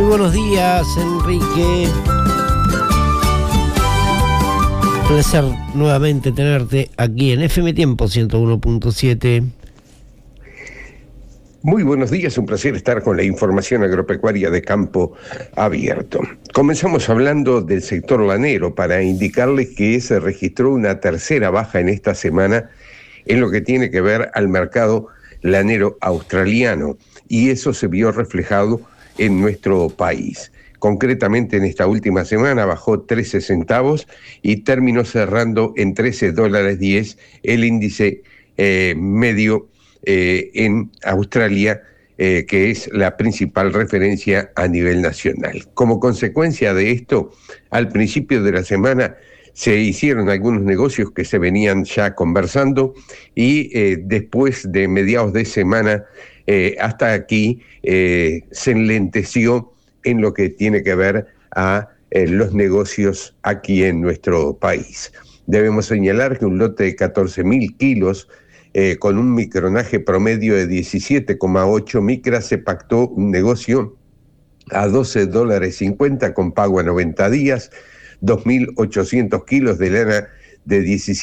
buenos días, Enrique. Placer nuevamente tenerte aquí en FM Tiempo 101.7. Muy buenos días, un placer estar con la información agropecuaria de Campo Abierto. Comenzamos hablando del sector lanero para indicarles que se registró una tercera baja en esta semana en lo que tiene que ver al mercado lanero australiano, y eso se vio reflejado en nuestro país. Concretamente en esta última semana bajó 13 centavos y terminó cerrando en $13.10 el índice medio en Australia, que es la principal referencia a nivel nacional. Como consecuencia de esto, al principio de la semana se hicieron algunos negocios que se venían ya conversando y después de mediados de semana hasta aquí se enlenteció en lo que tiene que ver a los negocios aquí en nuestro país. Debemos señalar que un lote de 14.000 kilos con un micronaje promedio de 17,8 micras se pactó un negocio a $12.50 con pago a 90 días, 2.800 kilos de lana de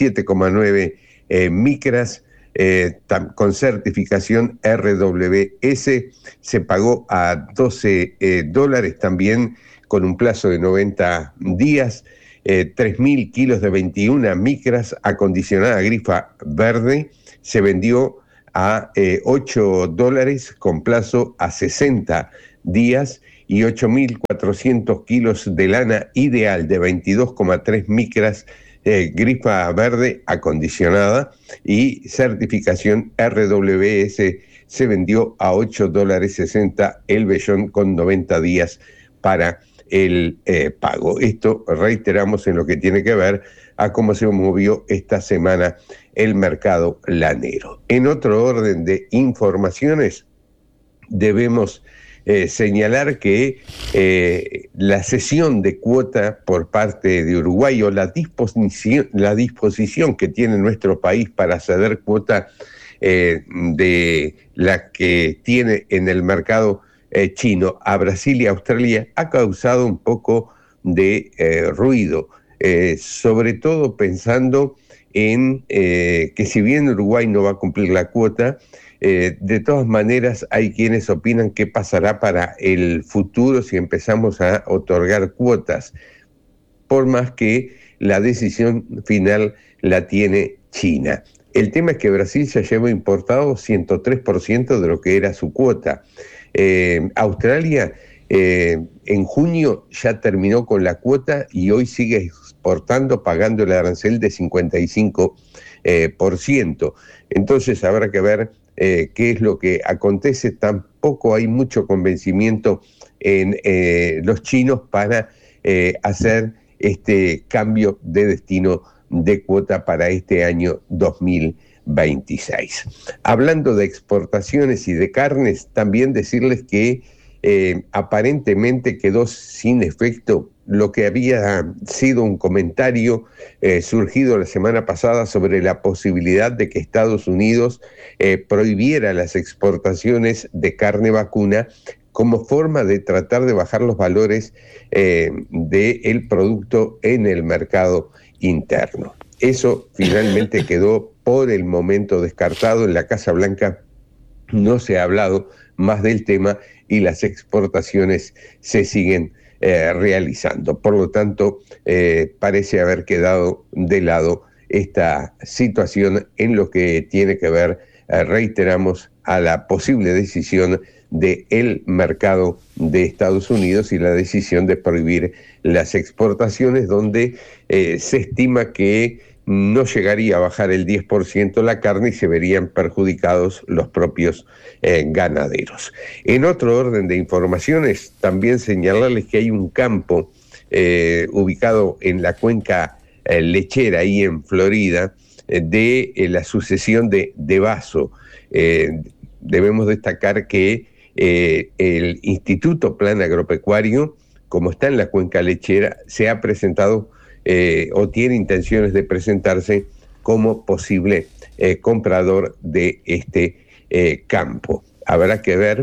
17,9 micras, con certificación RWS, se pagó a $12 también con un plazo de 90 días, 3.000 kilos de 21 micras acondicionada grifa verde, se vendió a $8 con plazo a 60 días, y 8.400 kilos de lana ideal de 22,3 micras, grifa verde acondicionada y certificación RWS, se vendió a $8.60 el vellón con 90 días para el pago. Esto reiteramos en lo que tiene que ver a cómo se movió esta semana el mercado lanero. En otro orden de informaciones, debemos señalar que la cesión de cuota por parte de Uruguay, o la disposición que tiene nuestro país para ceder cuota de la que tiene en el mercado chino a Brasil y Australia, ha causado un poco de ruido, sobre todo pensando en que si bien Uruguay no va a cumplir la cuota, de todas maneras hay quienes opinan qué pasará para el futuro si empezamos a otorgar cuotas, por más que la decisión final la tiene China. El tema es que Brasil se lleva importado 103% de lo que era su cuota. Australia en junio ya terminó con la cuota y hoy sigue exportando pagando el arancel de 55%. Entonces habrá que ver qué es lo que acontece. Tampoco hay mucho convencimiento en los chinos para hacer este cambio de destino de cuota para este año 2026. Hablando de exportaciones y de carnes, también decirles que aparentemente quedó sin efecto lo que había sido un comentario surgido la semana pasada sobre la posibilidad de que Estados Unidos prohibiera las exportaciones de carne vacuna como forma de tratar de bajar los valores del producto en el mercado interno. Eso finalmente quedó por el momento descartado. En la Casa Blanca no se ha hablado más del tema y las exportaciones se siguen realizando. Por lo tanto, parece haber quedado de lado esta situación en lo que tiene que ver, reiteramos, a la posible decisión del mercado de Estados Unidos y la decisión de prohibir las exportaciones, donde se estima que no llegaría a bajar el 10% la carne y se verían perjudicados los propios ganaderos. En otro orden de informaciones, también señalarles que hay un campo ubicado en la cuenca lechera, ahí en Florida, de la sucesión de Vaso. Debemos destacar que el Instituto Plan Agropecuario, como está en la cuenca lechera, se ha presentado o tiene intenciones de presentarse como posible comprador de este campo. Habrá que ver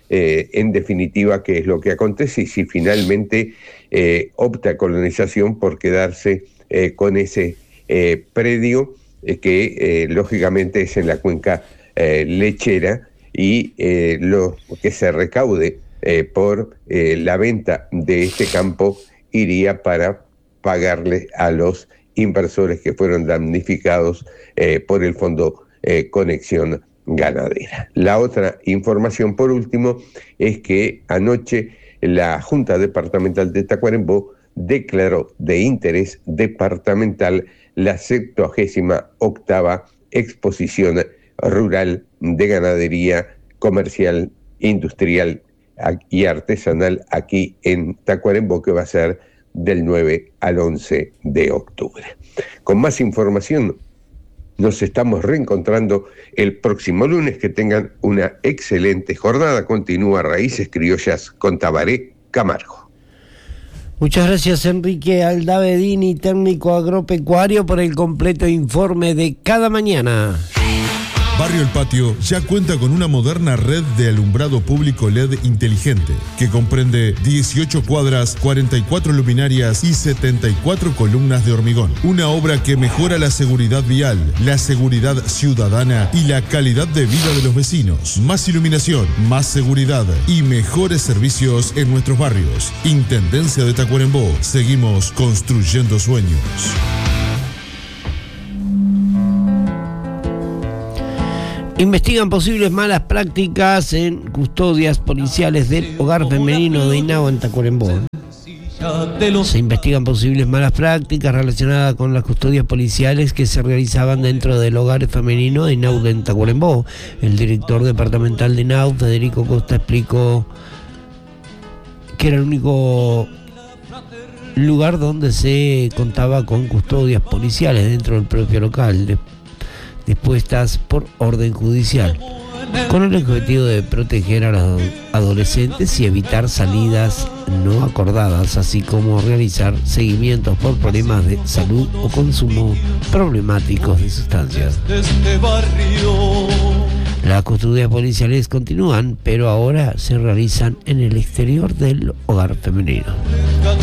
en definitiva qué es lo que acontece y si finalmente opta Colonización por quedarse con ese predio que lógicamente es en la cuenca lechera y lo que se recaude por la venta de este campo iría para pagarle a los inversores que fueron damnificados por el Fondo Conexión Ganadera. La otra información, por último, es que anoche la Junta Departamental de Tacuarembó declaró de interés departamental la 78ª Exposición Rural de Ganadería Comercial, Industrial y Artesanal aquí en Tacuarembó, que va a ser del 9 al 11 de octubre. Con más información, nos estamos reencontrando el próximo lunes. Que tengan una excelente jornada. Continúa Raíces Criollas con Tabaré Camargo. Muchas gracias, Enrique Aldavedini, técnico agropecuario, por el completo informe de cada mañana. Barrio El Patio ya cuenta con una moderna red de alumbrado público LED inteligente que comprende 18 cuadras, 44 luminarias y 74 columnas de hormigón. Una obra que mejora la seguridad vial, la seguridad ciudadana y la calidad de vida de los vecinos. Más iluminación, más seguridad y mejores servicios en nuestros barrios. Intendencia de Tacuarembó. Seguimos construyendo sueños. Investigan posibles malas prácticas en custodias policiales del hogar femenino de Henao en Tacuarembó. Se investigan posibles malas prácticas relacionadas con las custodias policiales que se realizaban dentro del hogar femenino de Henao en Tacuarembó. El director departamental de Henao, Federico Costa, explicó que era el único lugar donde se contaba con custodias policiales dentro del propio local, dispuestas por orden judicial, con el objetivo de proteger a los adolescentes y evitar salidas no acordadas, así como realizar seguimientos por problemas de salud o consumo problemáticos de sustancias. Las custodias policiales continúan, pero ahora se realizan en el exterior del hogar femenino.